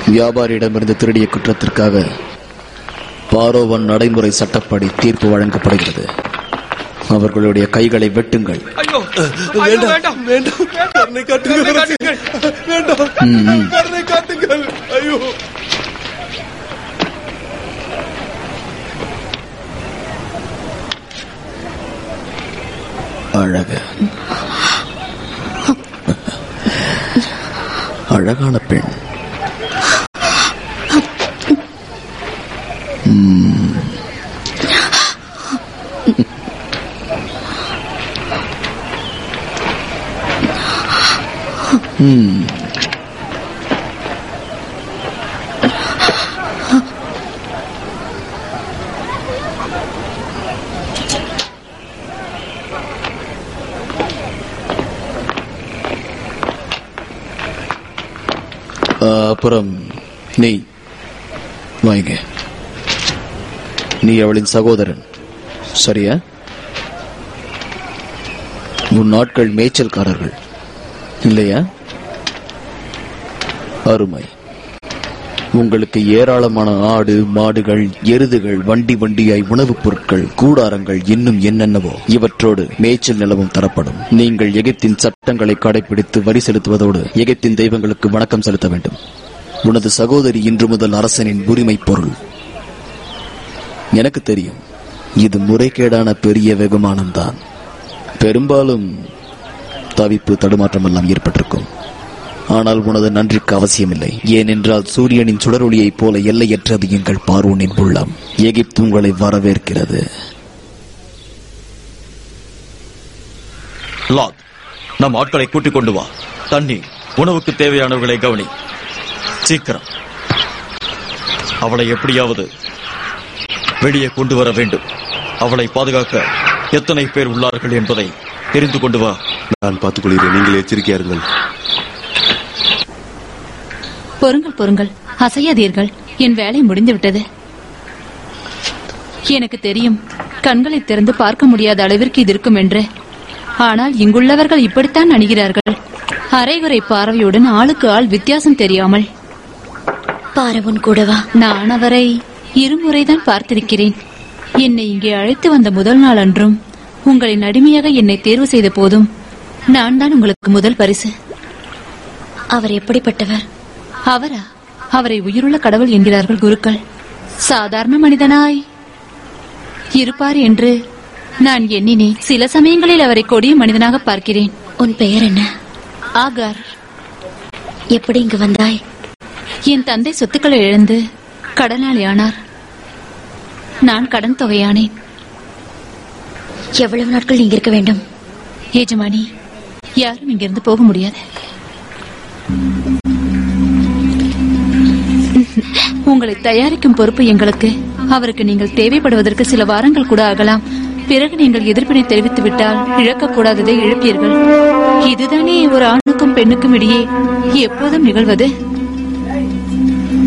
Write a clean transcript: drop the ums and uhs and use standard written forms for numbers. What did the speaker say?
வியாபாரியிடமிருந்து திருடிய குற்றத்திற்காக பாரோவன் நடைமுறை சட்டப்படி தீர்ப்பு வழங்கப்படுகிறது. அவர்களுடைய கைகளை வெட்டுங்கள். அழகான பெண். அப்புறம் நீ வாங்க. நீ அவளின் சகோதரன், சரியா? உன் நாட்கள் மேய்ச்சல்காரர்கள் இல்லையா? அருமை. உங்களுக்கு ஏராளமான ஆடு, மாடுகள், எருதுகள், வண்டி வண்டியாய் உணவுப் பொருட்கள், கூடாரங்கள், இன்னும் என்னென்னவோ இவற்றோடு மேய்ச்சல் நிலவும் தரப்படும். நீங்கள் எகிப்தின் சட்டங்களை கடைபிடித்து வரி செலுத்துவதோடு எகிப்தின் தெய்வங்களுக்கு வணக்கம் செலுத்த வேண்டும். உனது சகோதரி இன்று முதல் அரசனின் உரிமை பொருள். எனக்கு தெரியும், இது முறைகேடான பெரிய வெகுமானம்தான். பெரும்பாலும் தவிப்பு, தடுமாற்றம் எல்லாம் ஏற்பட்டிருக்கும். ஆனால் உனது நன்றிக்கு அவசியமில்லை. ஏனென்றால் சூரியனின் சுடரொளியைப் போல எல்லையற்றது எங்கள் பார்வோனின் உள்ளம். எகிப்து உங்களை வரவேற்கிறது. லாத், நம் ஆட்களை கூட்டிக் கொண்டு வா. தண்ணீர், உணவுக்கு தேவையானவர்களை கவனி. சீக்கிரம் அவளை எப்படியாவது வெளியே கொண்டு வர வேண்டும். அவளை பாதுகாக்க எத்தனை பேர் உள்ளார்கள் என்பதை தெரிந்து கொண்டு வா. நான் பார்த்துக் கொள்கிறேன், நீங்கள் எச்சரிக்கையா இருங்கள். பொறுங்கள் பொறுங்கள், அசையாதீர்கள். என் வேலை முடிந்துவிட்டது. எனக்கு தெரியும், கண்களை திறந்து பார்க்க முடியாத அளவிற்கு இது இருக்கும் என்று. ஆனால் இங்குள்ளவர்கள் இப்படித்தான் அணுகிறார்கள், அரைகுறை பார்வையுடன், ஆளுக்கு ஆள் வித்தியாசம் தெரியாமல். பார்வன் கூடவா? நான் அவரை இருமுறைதான் பார்த்திருக்கிறேன். என்னை இங்கே அழைத்து வந்த முதல் நாள் அன்றும் உங்களின் அடிமையாக என்னை தேர்வு செய்த போதும் நான் தான் உங்களுக்கு முதல் பரிசு. அவர் எப்படிப்பட்டவர்? அவரா? அவரை உயிருள்ள கடவுள் என்கிறார்கள் குருக்கள். சாதாரண மனிதனாய் இருப்பார் என்று நான் எண்ணினேன். சில சமயங்களில் அவரை கொடிய மனிதனாக பார்க்கிறேன். உன் பெயர் என்ன? ஆகார். எப்படி இங்கு வந்தாய்? என் தந்தை சொத்துக்களை இழந்து கடனாளி ஆனார். நான் கடன் தொகையானேன். எவ்வளவு நாட்கள் இங்க இருக்க வேண்டும்? ஏஜமானி, யாரும் இங்கிருந்து போக முடியாது. உங்களை தயாரிக்கும் பொறுப்பு எங்களுக்கு. அவருக்கு நீங்கள் தேவைப்படுவதற்கு சில வாரங்கள் கூட ஆகலாம். பிறகு நீங்கள் எதிர்ப்பினை தெரிவித்து விட்டால் இழக்கக்கூடாததை இழப்பீர்கள். இதுதானே ஒரு ஆணுக்கும் பெண்ணுக்கும் இடையே எப்போதும் நிகழ்வது.